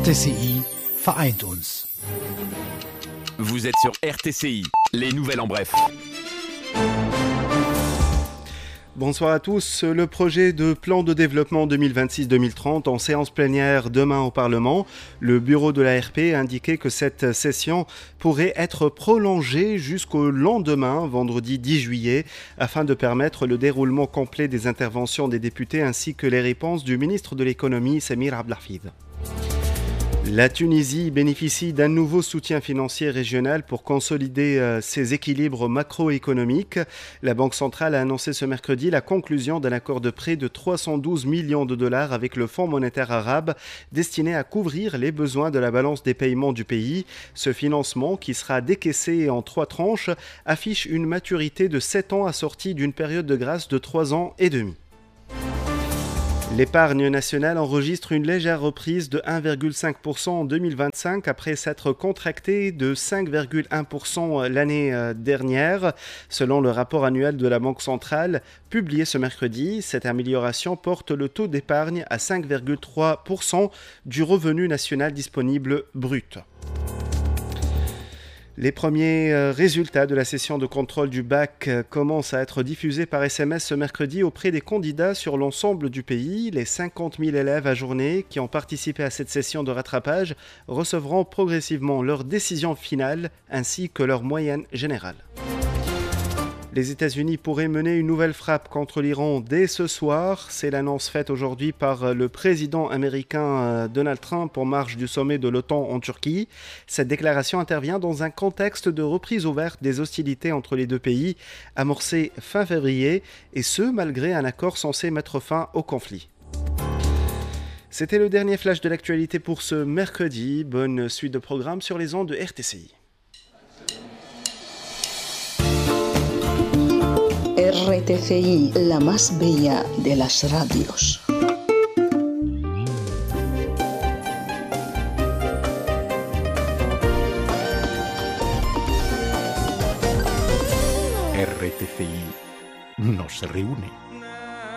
RTCI vereint uns. Vous êtes sur RTCI, les nouvelles en bref. Bonsoir à tous. Le projet de plan de développement 2026-2030 en séance plénière demain au Parlement. Le bureau de l'ARP a indiqué que cette session pourrait être prolongée jusqu'au lendemain, vendredi 10 juillet, afin de permettre le déroulement complet des interventions des députés ainsi que les réponses du ministre de l'économie, Samir Abdelhafid. La Tunisie bénéficie d'un nouveau soutien financier régional pour consolider ses équilibres macroéconomiques. La Banque centrale a annoncé ce mercredi la conclusion d'un accord de prêt de 312 millions de dollars avec le Fonds monétaire arabe destiné à couvrir les besoins de la balance des paiements du pays. Ce financement, qui sera décaissé en 3 tranches, affiche une maturité de 7 ans assortie d'une période de grâce de 3 ans et demi. L'épargne nationale enregistre une légère reprise de 1,5% en 2025 après s'être contractée de 5,1% l'année dernière. Selon le rapport annuel de la Banque centrale publié ce mercredi, cette amélioration porte le taux d'épargne à 5,3% du revenu national disponible brut. Les premiers résultats de la session de contrôle du bac commencent à être diffusés par SMS ce mercredi auprès des candidats sur l'ensemble du pays. Les 50 000 élèves ajournés qui ont participé à cette session de rattrapage recevront progressivement leur décision finale ainsi que leur moyenne générale. Les États-Unis pourraient mener une nouvelle frappe contre l'Iran dès ce soir. C'est l'annonce faite aujourd'hui par le président américain Donald Trump en marge du sommet de l'OTAN en Turquie. Cette déclaration intervient dans un contexte de reprise ouverte des hostilités entre les deux pays, amorcées fin février, et ce malgré un accord censé mettre fin au conflit. C'était le dernier flash de l'actualité pour ce mercredi. Bonne suite de programmes sur les ondes de RTCI. RTCI, la más bella de las radios. RTCI nos reúne.